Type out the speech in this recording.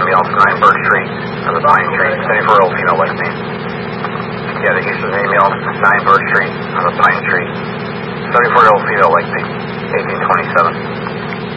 Amy off 9 Birch Street on the Pine Tree, 74-year-old female like name. Yeah, the Houston Amy off 9 Birch Street on the Pine Tree, 74-year-old female like name, 1827.